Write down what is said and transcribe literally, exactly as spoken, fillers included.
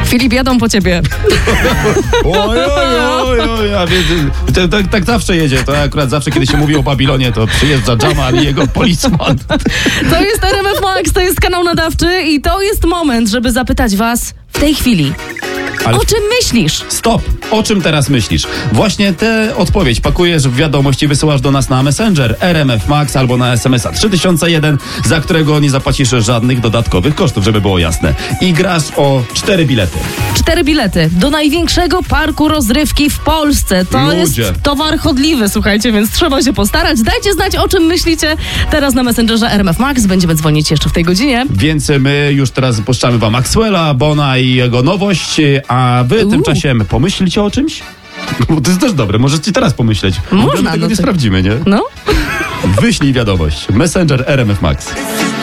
Filip, jadą po ciebie. Oj, oj, oj, oj, a więc, to, tak, tak zawsze jedzie. To akurat zawsze, kiedy się mówi o Babilonie, to przyjeżdża Jamal i jego policjant. To jest R M F Max, to jest kanał nadawczy i to jest moment, żeby zapytać was w tej chwili. Ale o czym myślisz? Stop! O czym teraz myślisz? Właśnie tę odpowiedź pakujesz w wiadomość i wysyłasz do nas na Messenger R M F Max albo na S M S a trzy tysiące jeden, za którego nie zapłacisz żadnych dodatkowych kosztów, żeby było jasne. I grasz o cztery bilety. Cztery bilety do największego parku rozrywki w Polsce. To Ludzie. jest towar chodliwy, słuchajcie, więc trzeba się postarać. Dajcie znać, o czym myślicie. Teraz na Messengerze R M F Max będziemy dzwonić jeszcze w tej godzinie. Więc my już teraz puszczamy wam Maxwella, Bona i jego nowość, a wy Uuu. tymczasem pomyślcie o czymś? Bo to jest też dobre, możecie teraz pomyśleć. Można, My tego no nie to- sprawdzimy, nie? No. Wyślij wiadomość. Messenger R M F Max.